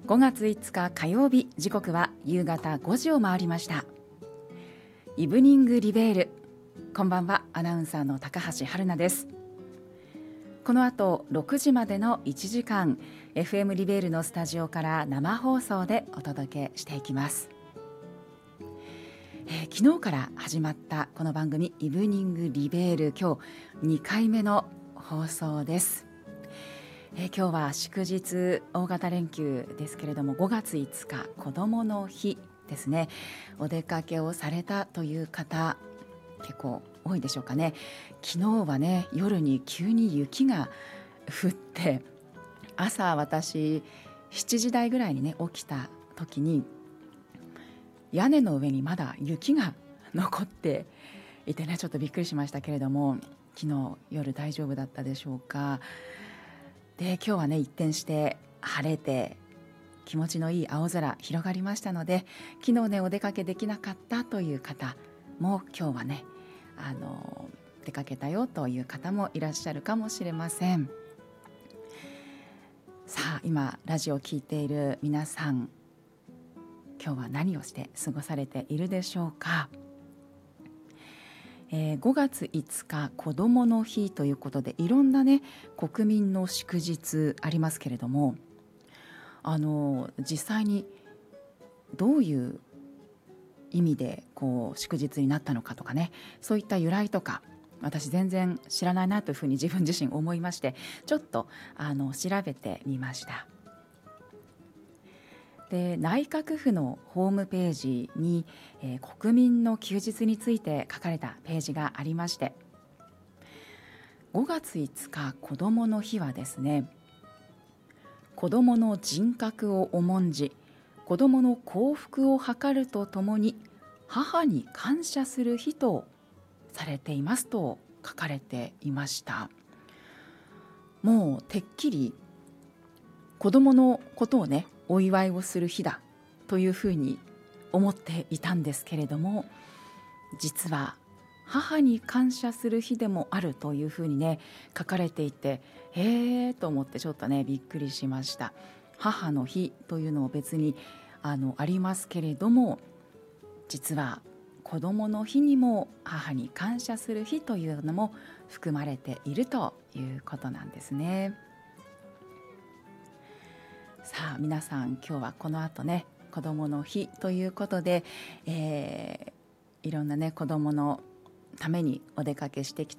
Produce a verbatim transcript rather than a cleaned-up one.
ごがついつか火曜日、時刻は夕方ごじを回りました。イブニングリベール、こんばんは。アナウンサーの高橋春奈です。この後ろくじまでのいちじかん エフエム リベールのスタジオから生放送でお届けしていきます。えー、昨日から始まったこの番組イブニングリベール、今日にかいめの放送です。えー、今日は祝日大型連休ですけれども、ごがついつか子どもの日ですね。お出かけをされたという方結構多いでしょうかね。昨日はね、夜に急に雪が降って、朝私しちじ台ぐらいにね起きた時に屋根の上にまだ雪が残っていてね、ちょっとびっくりしましたけれども、昨日夜大丈夫だったでしょうか。で、今日はね一転して晴れて気持ちのいい青空広がりましたので、昨日ねお出かけできなかったという方も今日はねあの出かけたよという方もいらっしゃるかもしれません。さあ、今ラジオを聞いている皆さん、今日は何をして過ごされているでしょうか。えー、ごがついつか子どもの日ということで、いろんなね国民の祝日ありますけれども、あの実際にどういう意味でこう祝日になったのかとかね、そういった由来とか私全然知らないなというふうに自分自身思いまして、ちょっとあの調べてみました。で、内閣府のホームページに、えー、国民の休日について書かれたページがありまして、ごがついつか子どもの日はですね、子どもの人格を重んじ、子どもの幸福を図るとともに母に感謝する日とされていますと書かれていました。もうてっきり子どものことをねお祝いをする日だというふうに思っていたんですけれども、実は母に感謝する日でもあるというふうにね書かれていて、へーと思ってちょっとねびっくりしました。母の日というのも別にあのありますけれども、実は子どもの日にも母に感謝する日というのも含まれているということなんですね。さあ皆さん、今日はこの後ね子どもの日ということで、えー、いろんなね子どものためにお出かけしてきた